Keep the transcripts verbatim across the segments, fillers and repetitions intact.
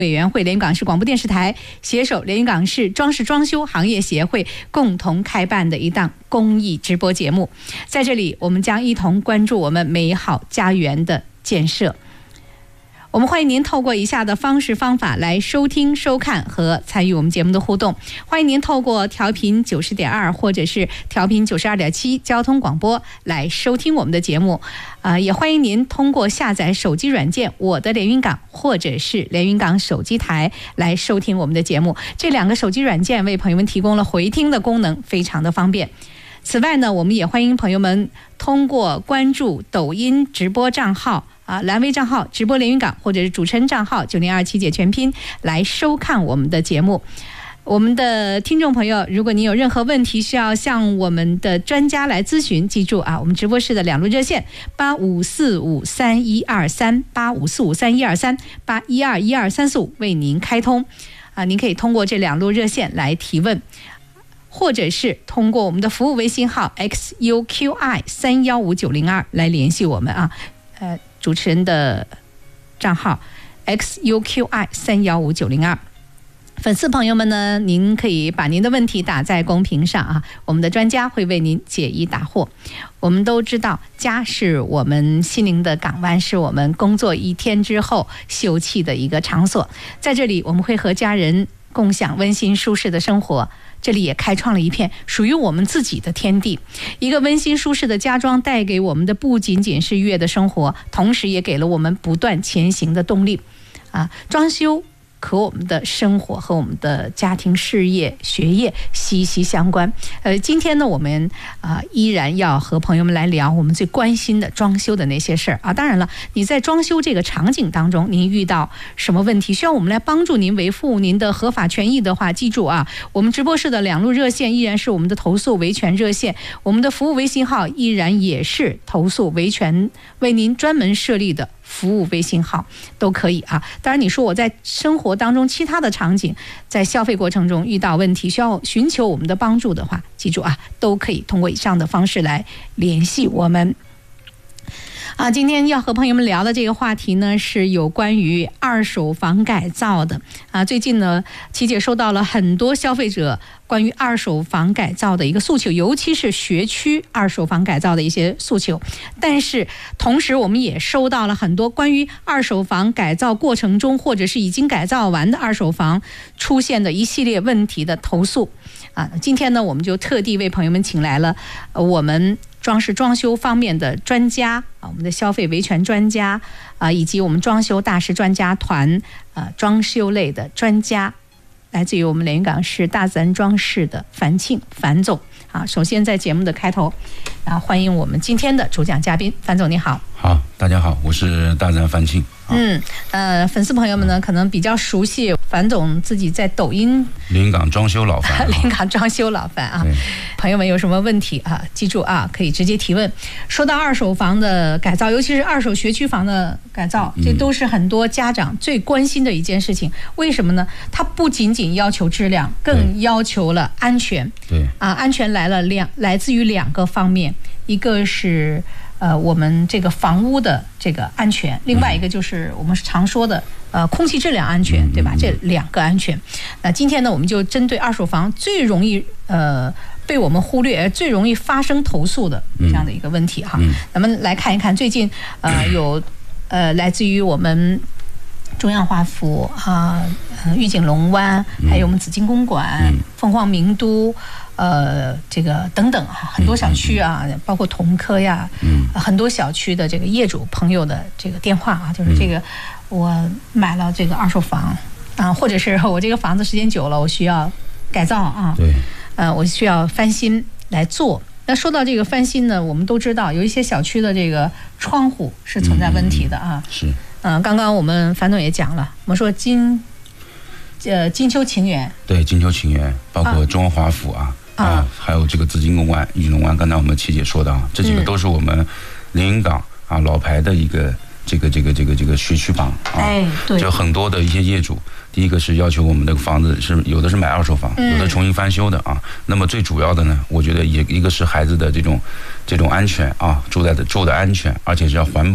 委员会、连云港市广播电视台携手连云港市装饰装修行业协会共同开办的一档公益直播节目。在这里，我们将一同关注我们美好家园的建设。我们欢迎您透过以下的方式方法来收听、收看和参与我们节目的互动。欢迎您透过调频九十点二或者是调频九十二点七交通广播来收听我们的节目。呃，也欢迎您通过下载手机软件我的连云港或者是连云港手机台来收听我们的节目。这两个手机软件为朋友们提供了回听的功能，非常的方便。此外呢，我们也欢迎朋友们通过关注抖音直播账号啊，蓝微账号直播连云港，或者是主持人账号九零二七姐全拼来收看我们的节目。我们的听众朋友，如果您有任何问题需要向我们的专家来咨询，记住啊，我们直播室的两路热线八五四五三一二三八五四五三一二三八一二一二三四五为您开通啊，您可以通过这两路热线来提问。或者是通过我们的服务微信号 X U Q I 三一五九零二来联系我们啊，呃，主持人的账号 X U Q I 三一五九零二。粉丝朋友们呢，您可以把您的问题打在公屏上啊，我们的专家会为您解疑答惑。我们都知道，家是我们心灵的港湾，是我们工作一天之后休憩的一个场所。在这里，我们会和家人共享温馨舒适的生活。这里也开创了一片属于我们自己的天地。一个温馨舒适的家装带给我们的不仅仅是愉悦的生活，同时也给了我们不断前行的动力啊！装修和我们的生活和我们的家庭、事业、学业息息相关。呃，今天呢，我们啊、呃、依然要和朋友们来聊我们最关心的装修的那些事儿啊。当然了，你在装修这个场景当中，您遇到什么问题需要我们来帮助您维护您的合法权益的话，记住啊，我们直播室的两路热线依然是我们的投诉维权热线，我们的服务微信号依然也是投诉维权为您专门设立的服务微信号，都可以啊。当然你说我在生活当中其他的场景，在消费过程中遇到问题需要寻求我们的帮助的话，记住啊，都可以通过以上的方式来联系我们啊。今天要和朋友们聊的这个话题呢，是有关于二手房改造的啊。最近呢，琪姐收到了很多消费者关于二手房改造的一个诉求，尤其是学区二手房改造的一些诉求。但是同时我们也收到了很多关于二手房改造过程中或者是已经改造完的二手房出现的一系列问题的投诉啊。今天呢，我们就特地为朋友们请来了呃我们装饰装修方面的专家啊，我们的消费维权专家啊，以及我们装修大师专家团啊，装修类的专家，来自于我们连云港市大自然装饰的樊庆樊总啊。首先在节目的开头啊，欢迎我们今天的主讲嘉宾樊总，你好。 好，大家好，我是大自然樊庆。 嗯，呃，粉丝朋友们呢，可能比较熟悉樊总自己在抖音连云港装修老樊， 连云港装修老樊啊。朋友们有什么问题啊，记住啊，可以直接提问。说到二手房的改造，尤其是二手学区房的改造，这都是很多家长最关心的一件事情。嗯、为什么呢？它不仅仅要求质量，更要求了安全。 对啊， 安全来了两来自于两个方面，一个是呃我们这个房屋的这个安全，另外一个就是我们常说的呃空气质量安全，对吧？这两个安全。那今天呢，我们就针对二手房最容易呃被我们忽略、最容易发生投诉的这样的一个问题哈。嗯、咱们来看一看最近呃有呃来自于我们中央华府啊、呃、玉景龙湾，还有我们紫金公馆、嗯、凤凰名都。呃，这个等等哈，很多小区啊，嗯、包括同科呀，嗯、呃，很多小区的这个业主朋友的这个电话啊，就是这个、嗯、我买了这个二手房啊，或者是我这个房子时间久了，我需要改造啊，对，呃，我需要翻新来做。那说到这个翻新呢，我们都知道有一些小区的这个窗户是存在问题的啊， 是， 嗯、呃，刚刚我们樊总也讲了，我们说金，呃，金秋情缘， 对，金秋情缘，包括中央华府啊。啊啊，还有这个紫金公湾、玉龙湾，刚才我们琪姐说的啊，这几个都是我们连云港啊老牌的一个这个这个这个这个学区房啊， 哎，对， 就很多的一些业主，第一个是要求我们的房子是有的是买二手房，有的重新翻修的啊。那么最主要的呢，我觉得也一个是孩子的这种这种安全啊，住在的住的安全，而且是要环保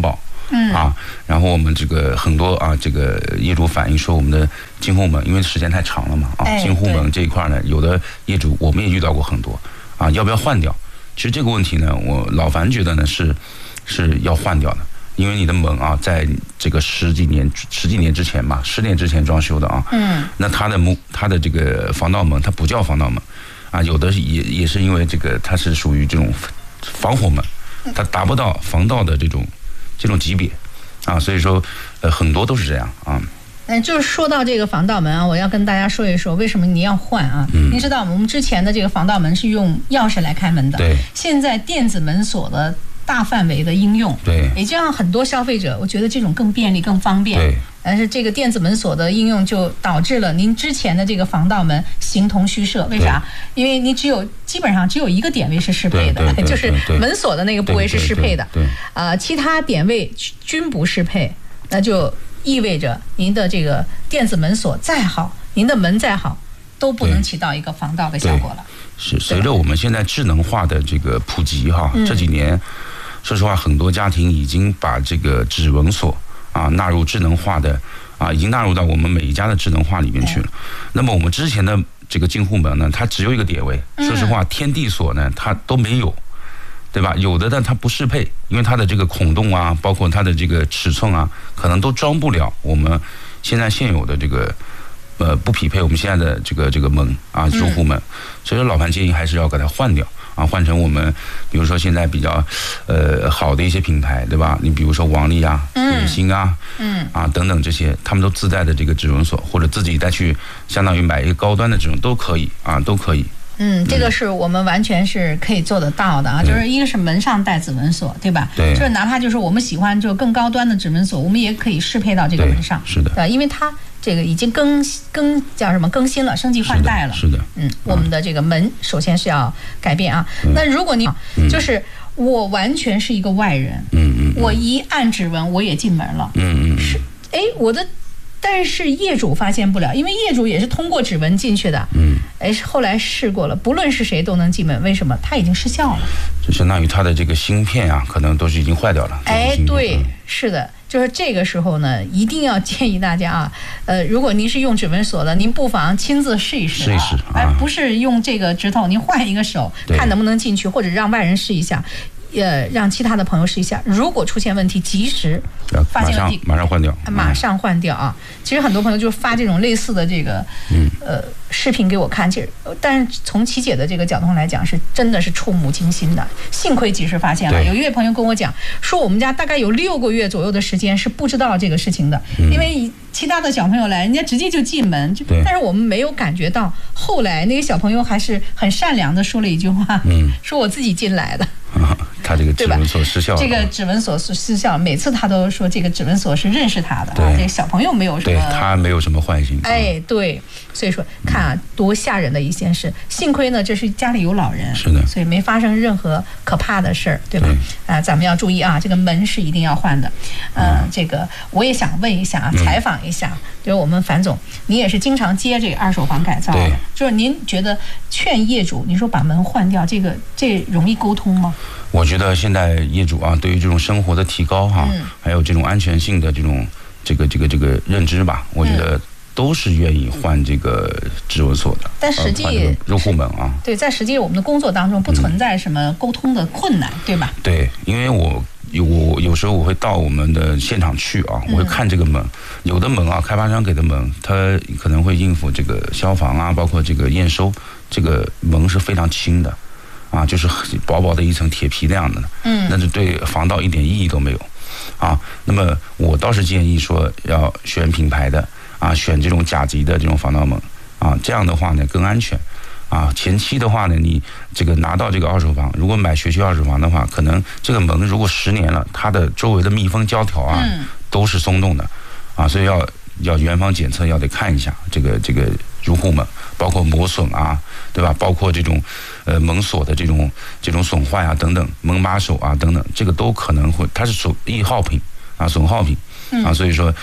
嗯啊，然后我们这个很多啊，这个业主反映说我们的进户门因为时间太长了嘛啊， 哎、 进户门这一块呢，有的业主我们也遇到过很多啊，要不要换掉？其实这个问题呢，我老樊觉得呢是是要换掉的。因为你的门啊，在这个十几年、十几年之前吧，十年之前装修的啊， 嗯， 那它的门、它的这个防盗门，它不叫防盗门，啊，有的也也是因为这个它是属于这种防火门，它达不到防盗的这种这种级别，啊，所以说呃很多都是这样啊。 嗯，就是说到这个防盗门啊，我要跟大家说一说为什么你要换啊？嗯，您知道我们之前的这个防盗门是用钥匙来开门的， 对， 现在电子门锁的大范围的应用， 对， 也就让很多消费者，我觉得这种更便利、更方便。 对， 但是这个电子门锁的应用就导致了您之前的这个防盗门形同虚设。为啥？因为你只有基本上只有一个点位是适配的，就是门锁的那个部位是适配的。 对， 啊、呃，其他点位均不适配，那就意味着您的这个电子门锁再好，您的门再好，都不能起到一个防盗的效果了。 是，随着我们现在智能化的这个普及哈， 嗯、 这几年。说实话，很多家庭已经把这个指纹锁啊纳入智能化的啊，已经纳入到我们每一家的智能化里面去了。那么我们之前的这个进户门呢，它只有一个点位。说实话，天地锁呢，它都没有，对吧？有的但它不适配，因为它的这个孔洞啊，包括它的这个尺寸啊，可能都装不了我们现在现有的这个呃不匹配我们现在的这个这个门啊入户门。所以说，老樊建议还是要给它换掉。啊，换成我们，比如说现在比较，呃，好的一些品牌，对吧？你比如说王力啊、远星啊， 嗯， 啊等等这些，他们都自带的这个指纹锁，或者自己再去相当于买一个高端的指纹都可以啊，都可以。 嗯，这个是我们完全是可以做得到的啊，就是一个是门上带指纹锁，对吧？ 对， 就是哪怕就是我们喜欢就更高端的指纹锁，我们也可以适配到这个门上。 是的， 对，因为它这个已经更更叫什么更新了，升级换代了。 是的，是的嗯，我们的这个门首先是要改变啊。那如果你就是我完全是一个外人， 嗯嗯， 我一按指纹我也进门了， 嗯嗯， 是，哎，我的。但是业主发现不了，因为业主也是通过指纹进去的。 嗯， 哎，后来试过了，不论是谁都能进门，为什么？它已经失效了， 就相当于它的这个芯片啊，可能都是已经坏掉了。 哎，对，是的，就是这个时候呢，一定要建议大家啊，呃，如果您是用指纹锁的，您不妨亲自试一试、啊， 试一试， 哎、啊，不是用这个指头，您换一个手，看能不能进去，或者让外人试一下。呃，让其他的朋友试一下，如果出现问题，及时发现问题， 马上换掉， 马上换掉啊！其实很多朋友就发这种类似的这个，嗯，呃，视频给我看，其实，但是从琪姐的这个角度来讲，是真的是触目惊心的。幸亏及时发现了。有一位朋友跟我讲说，我们家大概有六个月左右的时间是不知道这个事情的，嗯、因为其他的小朋友来，人家直接就进门，就但是我们没有感觉到。后来那个小朋友还是很善良的说了一句话，嗯，说我自己进来的。 啊，他这个指纹锁失效了。 这个指纹锁是失效，每次他都说这个指纹锁是认识他的啊，这个小朋友没有什么， 对他没有什么坏心。 哎，对，所以说看啊，多吓人的一件事。幸亏呢，这是家里有老人， 是的， 所以没发生任何可怕的事儿，对吧？啊、呃，咱们要注意啊，这个门是一定要换的。呃，嗯、这个我也想问一下啊，采访一下，就是我们樊总，你也是经常接这个二手房改造的，就是您觉得劝业主，你说把门换掉，这个这容易沟通吗？ 我觉得现在业主啊，对于这种生活的提高哈、啊，嗯、还有这种安全性的这种这个这个这个认知吧，我觉得都是愿意换这个指纹锁的。 但实际、 呃、入户门啊， 对，在实际我们的工作当中不存在什么沟通的困难，嗯、对吧？ 对，因为我有我有时候我会到我们的现场去啊，我会看这个门，嗯、有的门啊，开发商给的门，它可能会应付这个消防啊，包括这个验收，这个门是非常轻的。啊，就是薄薄的一层铁皮那样的，嗯，那是对防盗一点意义都没有，啊，那么我倒是建议说要选品牌的，啊，选这种甲级的这种防盗门，啊，这样的话呢更安全，啊，前期的话呢，你这个拿到这个二手房，如果买学区二手房的话，可能这个门如果十年了，它的周围的密封胶条啊，嗯、都是松动的，啊，所以要要原方检测，要得看一下这个这个入户门，包括磨损啊，对吧？包括这种呃门锁的这种这种损坏啊等等，门把手啊等等，这个都可能会，它是属易耗品啊，损耗品啊，所以说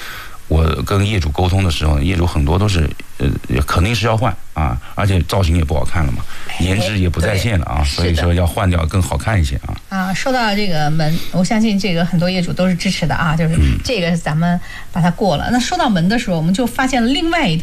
我跟业主沟通的时候，业主很多都是呃肯定是要换啊，而且造型也不好看了嘛，颜值也不在线了啊，所以说要换掉更好看一些啊。 啊，说到这个门，我相信这个很多业主都是支持的啊，就是这个咱们把它过了。那说到门的时候，我们就发现了另外一条。